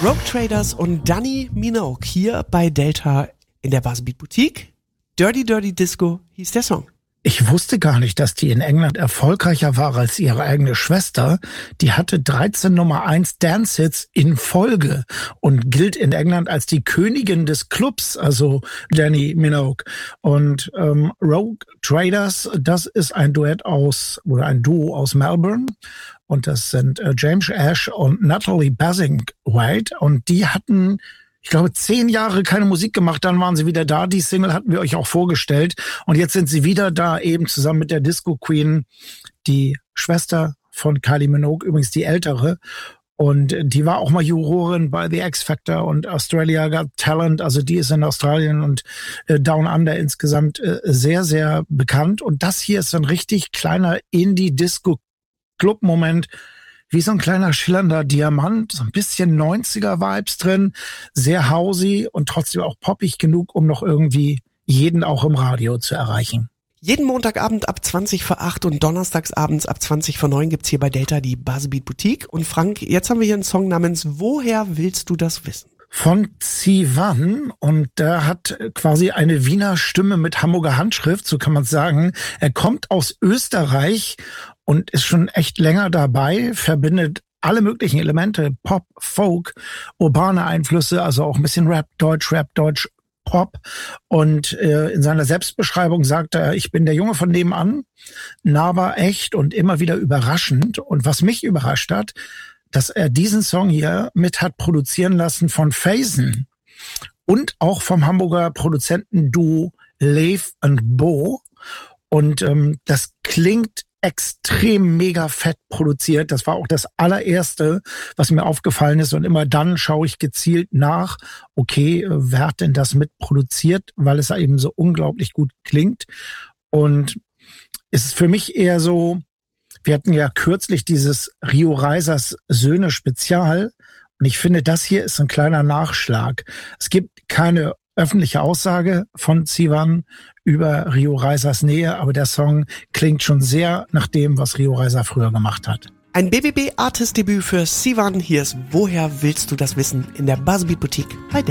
Rogue Traders und Dani Minogue hier bei Delta in der Buzzbeat Boutique. Dirty Dirty Disco hieß der Song. Ich wusste gar nicht, dass die in England erfolgreicher war als ihre eigene Schwester. Die hatte 13 Nummer 1 Dance-Hits in Folge und gilt in England als die Königin des Clubs, also Dani Minogue. Und Rogue Traders, das ist ein Duo aus Melbourne. Und das sind James Ash und Natalie Basingthwaite. Und die hatten, ich glaube, 10 Jahre keine Musik gemacht, dann waren sie wieder da. Die Single hatten wir euch auch vorgestellt. Und jetzt sind sie wieder da, eben zusammen mit der Disco Queen, die Schwester von Kylie Minogue, übrigens die ältere. Und die war auch mal Jurorin bei The X Factor und Australia Got Talent. Also die ist in Australien und Down Under insgesamt sehr, sehr bekannt. Und das hier ist so ein richtig kleiner Indie-Disco-Club-Moment, wie so ein kleiner schillernder Diamant, so ein bisschen 90er-Vibes drin, sehr housey und trotzdem auch poppig genug, um noch irgendwie jeden auch im Radio zu erreichen. Jeden Montagabend ab 20 vor 8 und donnerstags abends ab 20 vor 9 gibt's hier bei Delta die Buzzbeat Boutique. Und Frank, jetzt haben wir hier einen Song namens Woher willst du das wissen? Von Sivan, und der hat quasi eine Wiener Stimme mit Hamburger Handschrift, so kann man sagen. Er kommt aus Österreich und ist schon echt länger dabei, verbindet alle möglichen Elemente, Pop, Folk, urbane Einflüsse, also auch ein bisschen Rap, Deutsch, Pop. Und in seiner Selbstbeschreibung sagt er, ich bin der Junge von nebenan, nahbar, echt und immer wieder überraschend. Und was mich überrascht hat, dass er diesen Song hier mit hat produzieren lassen von Faison und auch vom Hamburger Produzentenduo Leif und Bo. Und das klingt extrem mega fett produziert. Das war auch das allererste, was mir aufgefallen ist. Und immer dann schaue ich gezielt nach, okay, wer hat denn das mitproduziert, weil es eben so unglaublich gut klingt. Und es ist für mich eher so, wir hatten ja kürzlich dieses Rio Reisers Söhne Spezial. Und ich finde, das hier ist ein kleiner Nachschlag. Es gibt keine öffentliche Aussage von Sivan über Rio Reisers Nähe, aber der Song klingt schon sehr nach dem, was Rio Reiser früher gemacht hat. Ein BBB-Artist-Debüt für Sivan. Hier ist Woher willst du das wissen in der Buzzbeat Boutique bei Delta.